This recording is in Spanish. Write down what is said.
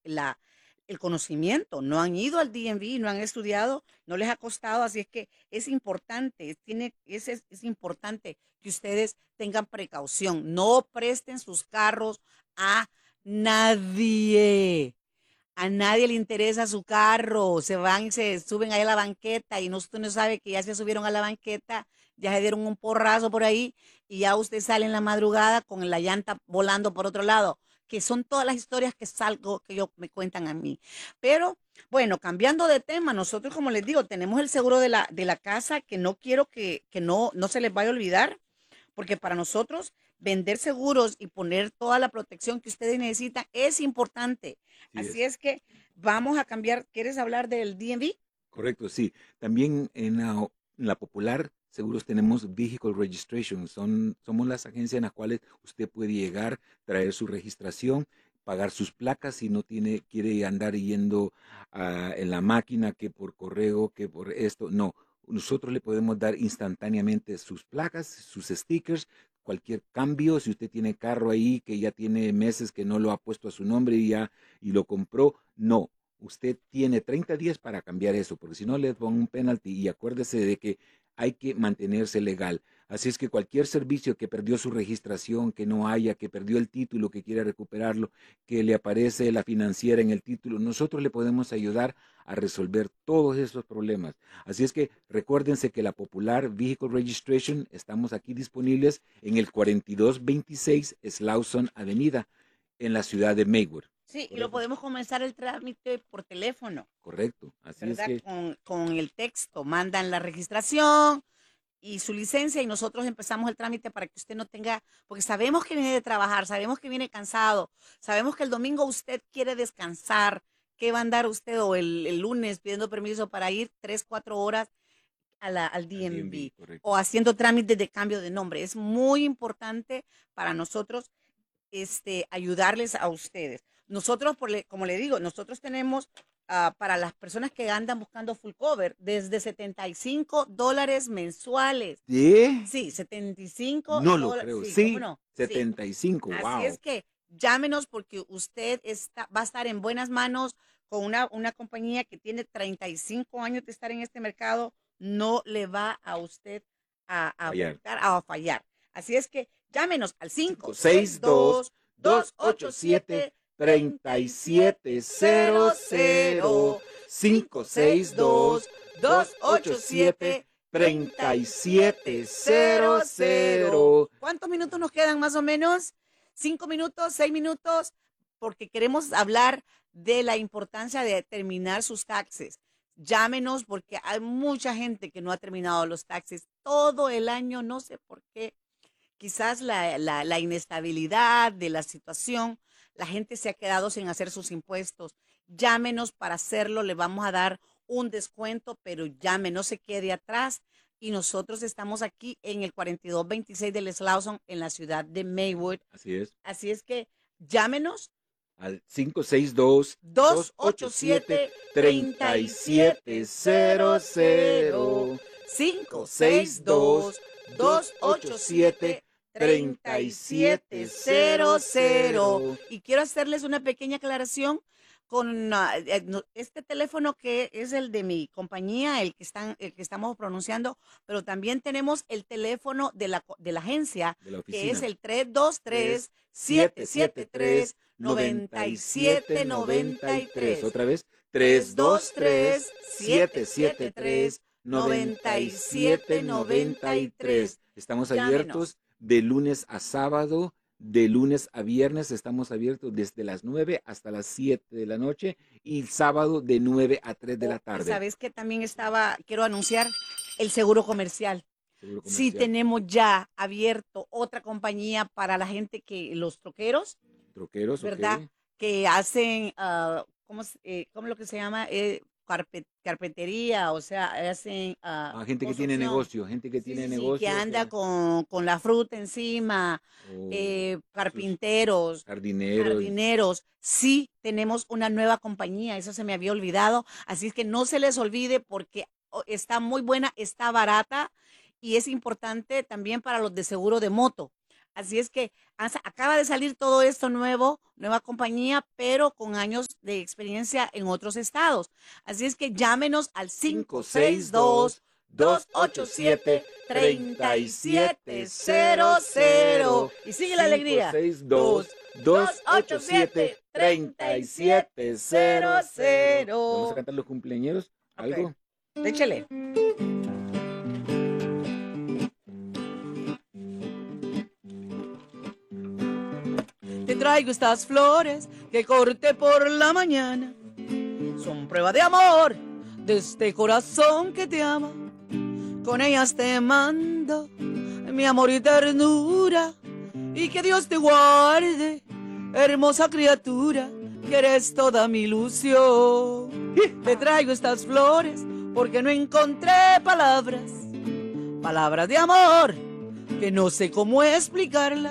el conocimiento, no han ido al DMV, no han estudiado, no les ha costado, así es que es importante, es importante que ustedes tengan precaución, no presten sus carros a nadie. A nadie le interesa su carro, se van y se suben ahí a la banqueta y usted no sabe que ya se subieron a la banqueta, ya se dieron un porrazo por ahí y ya usted sale en la madrugada con la llanta volando por otro lado, que son todas las historias que salgo, que yo me cuentan a mí. Pero bueno, cambiando de tema, nosotros como les digo, tenemos el seguro de la casa que no quiero que no se les vaya a olvidar, porque para nosotros vender seguros y poner toda la protección que ustedes necesitan es importante. Sí Así es. es que vamos a cambiar. ¿Quieres hablar del DMV? Correcto, sí. También en la Popular Seguros tenemos Vehicle Registration. Somos las agencias en las cuales usted puede llegar, traer su registración, pagar sus placas si no quiere andar yendo en la máquina, que por correo, que por esto. No, nosotros le podemos dar instantáneamente sus placas, sus stickers, cualquier cambio. Si usted tiene carro ahí que ya tiene meses que no lo ha puesto a su nombre y lo compró, no. Usted tiene 30 días para cambiar eso, porque si no le pongo un penalty, y acuérdese de que hay que mantenerse legal. Así es que cualquier servicio que perdió su registración, que no haya, que perdió el título, que quiera recuperarlo, que le aparece la financiera en el título, nosotros le podemos ayudar a resolver todos esos problemas. Así es que recuérdense que la Popular Vehicle Registration estamos aquí disponibles en el 4226 Slauson Avenida, en la ciudad de Maywood. Sí, y lo ¿Correcto? podemos comenzar el trámite por teléfono, Correcto. Así es ¿verdad? que Con el texto, mandan la registración y su licencia y nosotros empezamos el trámite para que usted no tenga, porque sabemos que viene de trabajar, sabemos que viene cansado, sabemos que el domingo usted quiere descansar, que va a andar usted o el lunes pidiendo permiso para ir 3, 4 horas al al DMV, DMV correcto. o haciendo trámites de cambio de nombre. Es muy importante para nosotros ayudarles a ustedes. Nosotros, como le digo, nosotros tenemos para las personas que andan buscando full cover desde $75 mensuales. ¿Sí? Sí, setenta y cinco No lo dólares. creo. Sí, ¿cómo Sí, no? Sí. 75. Así es Wow. que llámenos porque usted va a estar en buenas manos con una compañía que tiene 35 años de estar en este mercado. No le va a usted a Fallar. volcar, a fallar. Así es que llámenos al 562 562 287 287 3700. 3700 562 287 287 3700. ¿Cuántos minutos nos quedan más o menos? ¿5 minutos? ¿6 minutos? Porque queremos hablar de la importancia de terminar sus taxes. Llámenos porque hay mucha gente que no ha terminado los taxes todo el año, no sé por qué. Quizás la inestabilidad de la situación, la gente se ha quedado sin hacer sus impuestos. Llámenos para hacerlo, le vamos a dar un descuento, pero llame, no se quede atrás. Y nosotros estamos aquí en el 4226 del Slauson, en la ciudad de Maywood. Así es. Así es que llámenos Al 562 287 287 3700. 3700 562 287 287 3700. Y quiero hacerles una pequeña aclaración con este teléfono que es el de mi compañía, el que estamos pronunciando, pero también tenemos el teléfono de la agencia, de la que es oficina. el 323 773 9793. Otra vez, 323 323 773 773 9793. Estamos Llámenos. abiertos de lunes a sábado, de lunes a viernes. Estamos abiertos desde las 9 hasta las 7 de la noche y sábado de 9 a 3 de la Y tarde. sabes que también quiero anunciar el seguro comercial. Seguro Sí, comercial. tenemos ya abierto otra compañía para la gente los troqueros, Troqueros, ¿verdad? ok. Que hacen, ¿cómo es lo que se llama? Carpintería, o sea, hacen Gente que tiene construcción. negocio, gente que Sí, tiene sí, sí, que negocio, anda con la fruta encima, o sus carpinteros, jardineros. jardineros. Sí, tenemos una nueva compañía, eso se me había olvidado, así es que no se les olvide porque está muy buena, está barata y es importante también para los de seguro de moto. Así es que acaba de salir todo esto nuevo, nueva compañía, pero con años de experiencia en otros estados. Así es que llámenos al 562-287-3700 y sigue la alegría. 287-3700. Vamos a cantar los cumpleaños. ¿Algo? Okay. Échale. Te traigo estas flores que corté por la mañana. Son prueba de amor de este corazón que te ama. Con ellas te mando mi amor y ternura. Y que Dios te guarde, hermosa criatura, que eres toda mi ilusión. Te traigo estas flores porque no encontré palabras de amor, que no sé cómo explicarlas.